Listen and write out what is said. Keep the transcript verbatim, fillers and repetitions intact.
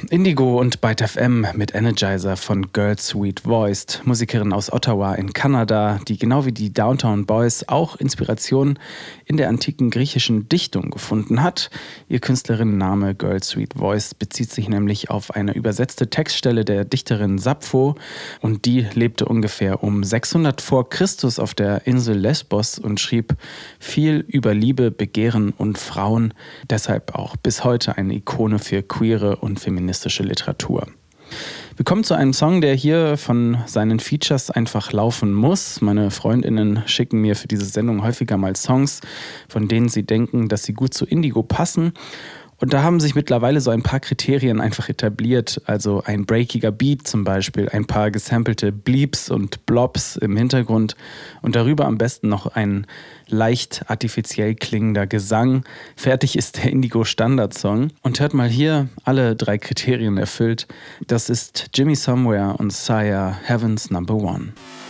Indigo und Byte F M mit Energizer von Girl Sweet Voiced, Musikerin aus Ottawa in Kanada, die genau wie die Downtown Boys auch Inspiration in der antiken griechischen Dichtung gefunden hat. Ihr Künstlerinnenname Girl Sweet Voiced bezieht sich nämlich auf eine übersetzte Textstelle der Dichterin Sappho, und die lebte ungefähr um sechshundert vor Christus auf der Insel Lesbos und schrieb viel über Liebe, Begehren und Frauen, deshalb auch bis heute eine Ikone für queere und feministische Literatur. Wir kommen zu einem Song, der hier von seinen Features einfach laufen muss. Meine FreundInnen schicken mir für diese Sendung häufiger mal Songs, von denen sie denken, dass sie gut zu Indigo passen. Und da haben sich mittlerweile so ein paar Kriterien einfach etabliert, also ein breakiger Beat zum Beispiel, ein paar gesampelte Bleeps und Blobs im Hintergrund und darüber am besten noch ein leicht artifiziell klingender Gesang. Fertig ist der Indigo-Standardsong. Und hört mal hier, alle drei Kriterien erfüllt. Das ist Jimmy Somewhere und Sia, Heaven's Number One.